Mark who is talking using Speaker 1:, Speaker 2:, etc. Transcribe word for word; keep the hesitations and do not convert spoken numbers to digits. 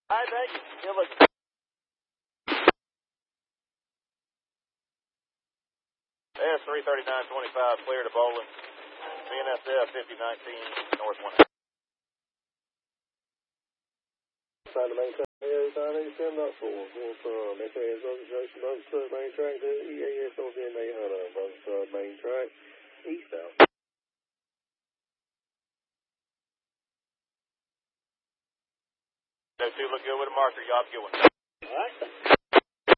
Speaker 1: Hi, thank you. Give us S three thirty-nine twenty-five, clear to Bowling. B N S F fifty nineteen North one.
Speaker 2: Trying to maintain the nine eighty-seven point four. Going from F A S Association, Buzz Sub Main Track to E A S O V N eight hundred. Buzz Sub Main Track, eastbound.
Speaker 1: Those two look good with a marker. Y'all have a good one.
Speaker 2: All right.